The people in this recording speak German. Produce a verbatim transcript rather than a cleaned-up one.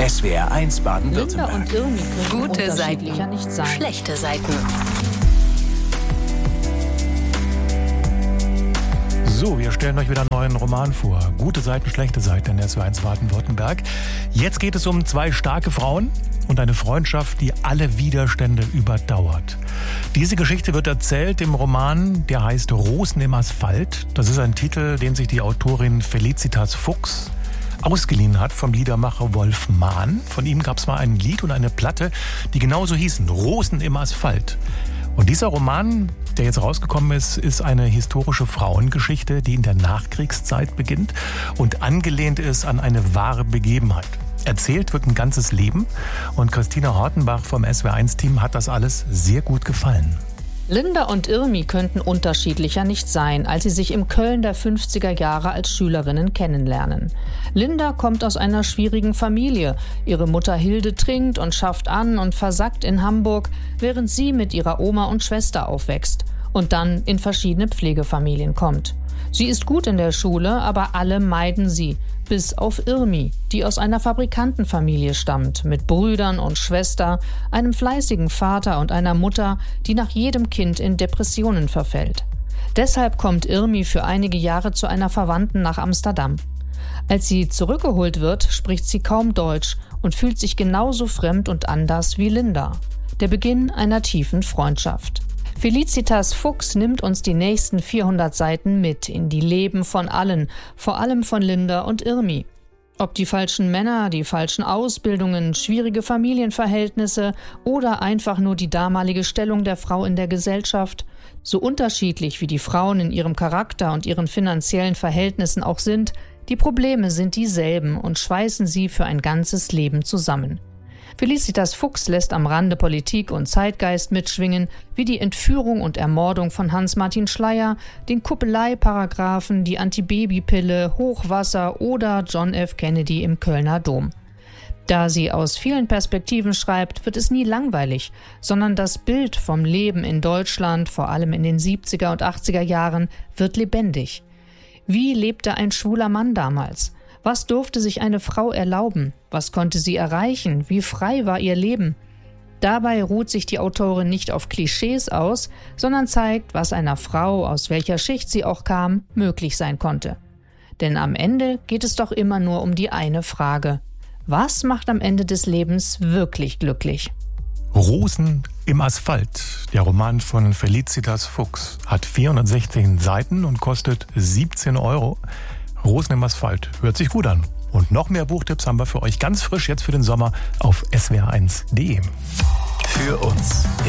S W R eins Linda Baden-Württemberg. und Irmi können Gute unterschiedlicher Seiten, nicht sein. schlechte Seiten. So, wir stellen euch wieder einen neuen Roman vor. Gute Seiten, schlechte Seiten in S W R eins Baden-Württemberg. Jetzt geht es um zwei starke Frauen und eine Freundschaft, die alle Widerstände überdauert. Diese Geschichte wird erzählt im Roman, der heißt Rosen im Asphalt. Das ist ein Titel, den sich die Autorin Felicitas Fuchs ausgeliehen hat vom Liedermacher Wolf Mahn. Von ihm gab es mal ein Lied und eine Platte, die genauso hießen, Rosen im Asphalt. Und dieser Roman, der jetzt rausgekommen ist, ist eine historische Frauengeschichte, die in der Nachkriegszeit beginnt und angelehnt ist an eine wahre Begebenheit. Erzählt wird ein ganzes Leben und Christina Hortenbach vom S W R eins Team hat das alles sehr gut gefallen. Linda und Irmi könnten unterschiedlicher nicht sein, als sie sich im Köln der fünfziger Jahre als Schülerinnen kennenlernen. Linda kommt aus einer schwierigen Familie. Ihre Mutter Hilde trinkt und schafft an und versackt in Hamburg, während sie mit ihrer Oma und Schwester aufwächst und dann in verschiedene Pflegefamilien kommt. Sie ist gut in der Schule, aber alle meiden sie, bis auf Irmi, die aus einer Fabrikantenfamilie stammt, mit Brüdern und Schwester, einem fleißigen Vater und einer Mutter, die nach jedem Kind in Depressionen verfällt. Deshalb kommt Irmi für einige Jahre zu einer Verwandten nach Amsterdam. Als sie zurückgeholt wird, spricht sie kaum Deutsch und fühlt sich genauso fremd und anders wie Linda. Der Beginn einer tiefen Freundschaft. Felicitas Fuchs nimmt uns die nächsten vierhundert Seiten mit in die Leben von allen, vor allem von Linda und Irmi. Ob die falschen Männer, die falschen Ausbildungen, schwierige Familienverhältnisse oder einfach nur die damalige Stellung der Frau in der Gesellschaft, so unterschiedlich wie die Frauen in ihrem Charakter und ihren finanziellen Verhältnissen auch sind, die Probleme sind dieselben und schweißen sie für ein ganzes Leben zusammen. Felicitas Fuchs lässt am Rande Politik und Zeitgeist mitschwingen, wie die Entführung und Ermordung von Hans-Martin Schleyer, den Kuppelei-Paragraphen, die Antibabypille, Hochwasser oder John F. Kennedy im Kölner Dom. Da sie aus vielen Perspektiven schreibt, wird es nie langweilig, sondern das Bild vom Leben in Deutschland, vor allem in den siebziger und achtziger Jahren, wird lebendig. Wie lebte ein schwuler Mann damals? Was durfte sich eine Frau erlauben? Was konnte sie erreichen? Wie frei war ihr Leben? Dabei ruht sich die Autorin nicht auf Klischees aus, sondern zeigt, was einer Frau, aus welcher Schicht sie auch kam, möglich sein konnte. Denn am Ende geht es doch immer nur um die eine Frage: Was macht am Ende des Lebens wirklich glücklich? Rosen im Asphalt, der Roman von Felicitas Fuchs, hat vierhundertsechzehn Seiten und kostet siebzehn Euro. Rosen im Asphalt. Hört sich gut an. Und noch mehr Buchtipps haben wir für euch ganz frisch jetzt für den Sommer auf S W R eins punkt de. Für uns